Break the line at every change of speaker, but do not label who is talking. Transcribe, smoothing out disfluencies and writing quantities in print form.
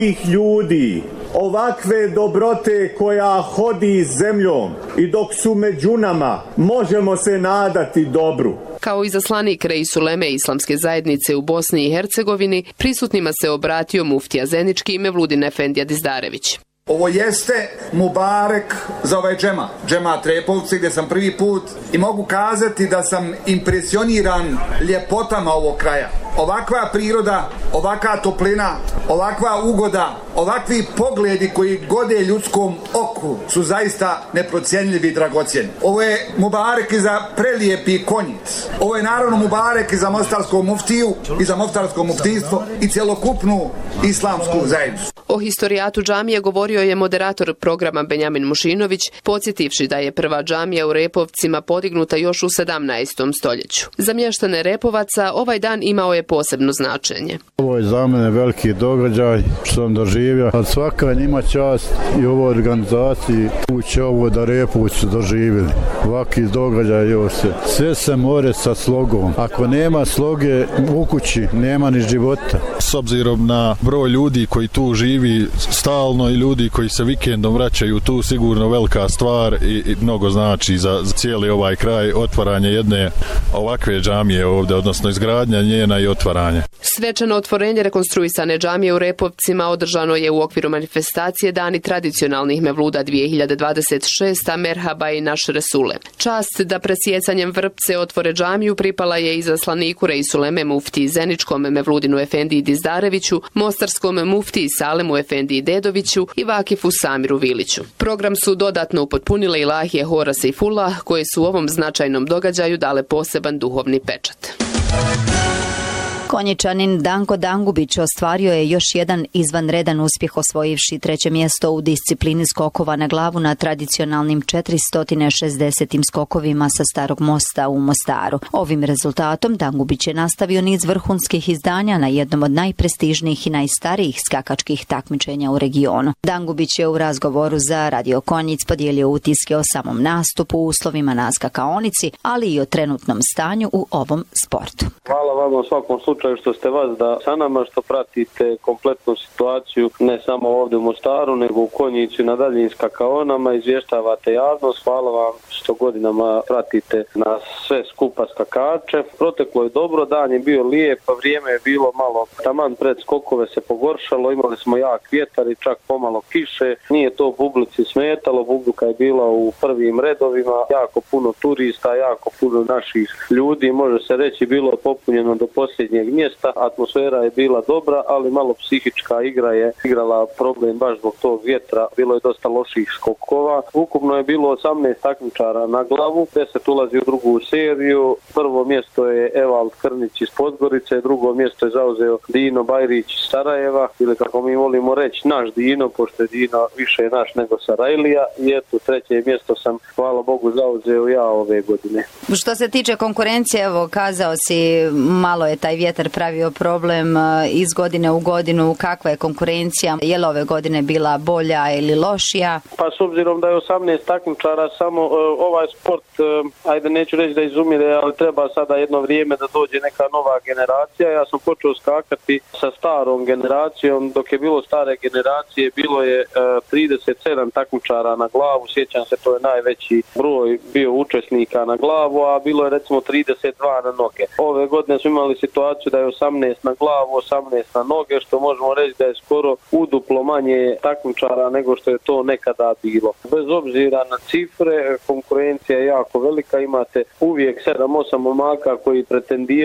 ljudi, ovakve dobrote koja hodi zemljom i dok su među nama, možemo se nadati dobru.
Kao izaslanik Reisuleme Islamske zajednice u Bosni i Hercegovini, prisutnima se obratio muftija Zenički Mevludin Efendija Dizdarević.
Ovo jeste mubarek za ovaj džemat Repovci gdje sam prvi put i mogu kazati da sam impresioniran ljepotama ovog kraja. Ovakva priroda, ovakva toplina, ovakva ugoda, ovakvi pogledi koji gode ljudskom oku su zaista neprocjenljivi i dragocjeni. Ovo je mubarek i za prelijepi konjic. Ovo je naravno mubarek i za mostarsku muftiju i za mostarsko muftijstvo i cjelokupnu islamsku zajednicu.
O historijatu džamije govorio je moderator programa Benjamin Mušinović, podsjetivši da je prva džamija u Repovcima podignuta još u 17. stoljeću. Za mještane Repovaca ovaj dan imao je posebno značenje.
Ovo je za mene veliki događaj što sam doživio. Svaka njima čast i ovoj organizaciji ući ovo da Repovci doživjeli. Ovaki događaj sve se more sa slogom. Ako nema sloge u kući, nema ni života.
S obzirom na broj ljudi koji tu živi stalno i ljudi koji se vikendom vraćaju tu, sigurno velika stvar i mnogo znači za cijeli ovaj kraj otvaranje jedne ovakve džamije ovdje, odnosno izgradnja njena i otvaranje.
Svečano otvorenje rekonstruisane džamije u Repovcima održano je u okviru manifestacije Dani tradicionalnih Mevluda 2026. Merhaba i naš Resule. Čast da presjecanjem vrpce otvore džamiju pripala je izaslaniku Reisuleme muftiji Zeničkom Mevludinu Efendiji Dizdareviću, mostarskom muftiji Salemu Efendiji Dedoviću i vakifu Samiru Viliću. Program su dodatno upotpunile ilahije Hora Sejfullah, koje su u ovom značajnom događaju dale poseban duhovni pečat.
Konjičanin Danko Dangubić ostvario je još jedan izvanredan uspjeh osvojivši 3. mjesto u disciplini skokova na glavu na tradicionalnim 460. skokovima sa Starog mosta u Mostaru. Ovim rezultatom Dangubić je nastavio niz vrhunskih izdanja na jednom od najprestižnijih i najstarijih skakačkih takmičenja u regionu. Dangubić je u razgovoru za Radio Konjic podijelio utiske o samom nastupu, uslovima na skakaonici, ali i o trenutnom stanju u ovom sportu.
Hvala vam u svakom slučaju što ste vas da sa nama, što pratite kompletnu situaciju ne samo ovdje u Mostaru, nego u Konjicu i na daljim skakaonama, izvještavate javnost. Hvala vam što godinama pratite nas sve skupa skakače. Proteklo je dobro, dan je bio lijep, vrijeme je bilo malo taman pred skokove se pogoršalo, imali smo jak vjetar i čak pomalo kiše. Nije to publici smetalo, publika je bila u prvim redovima, jako puno turista, jako puno naših ljudi, može se reći bilo je popunjeno do posljednjeg mjesta, atmosfera je bila dobra, ali malo psihička igra je igrala problem baš zbog tog vjetra, bilo je dosta loših skokova. Ukupno je bilo 18 takmičara na glavu, 10 ulazi u drugu seriju, prvo mjesto je Evald Krnić iz Podgorice, drugo mjesto je zauzeo Dino Bajrić iz Sarajeva, ili kako mi volimo reći naš Dino, pošto je Dino više naš nego Sarajlija, i eto 3. mjesto sam, hvala Bogu, zauzeo ja ove godine.
Što se tiče konkurencije, evo kazao si, malo je taj vjetar pravio problem iz godine u godinu. Kakva je konkurencija? Je li ove godine bila bolja ili lošija?
Pa s obzirom da je 18 takmičara, samo ovaj sport, ajde neću reći da izumire, ali treba sada jedno vrijeme da dođe neka nova generacija. Ja sam počeo skakati sa starom generacijom, dok je bilo stare generacije, bilo je 37 takmičara na glavu, sjećam se, to je najveći broj bio učesnika na glavu, a bilo je recimo 32 na noge. Ove godine smo imali situaciju da je 18 na glavu, 18 na noge, što možemo reći da je skoro uduplo manje takmičara nego što je to nekada bilo. Bez obzira na cifre, konkurencija je jako velika, imate uvijek 7-8 momaka koji pretendiraju